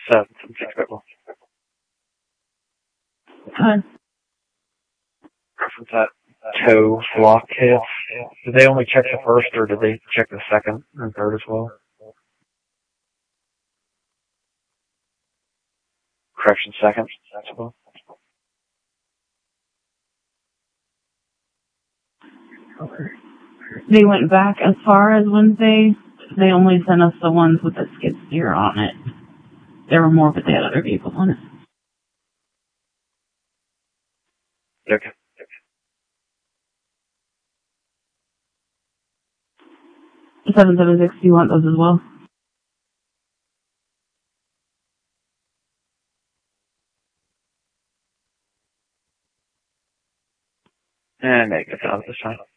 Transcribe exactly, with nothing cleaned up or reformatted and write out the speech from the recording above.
Seven, seven, six, Pitbull. Hi. Reference that toe block hit. Did they only check the first, or did they check the second and third as well? Correction, second as well. Okay. They went back as far as Wednesday. They only sent us the ones with the skid steer on it. There were more, but they had other vehicles on it. Okay. seven seven six, do you want those as well? And make it out this time.